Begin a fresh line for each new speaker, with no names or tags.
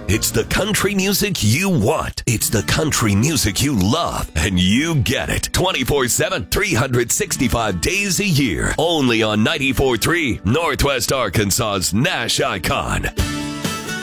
It's the country music you want. It's the country music you love. And you get it 24/7, 365 days a year. Only on 94.3 Northwest Arkansas's Nash Icon.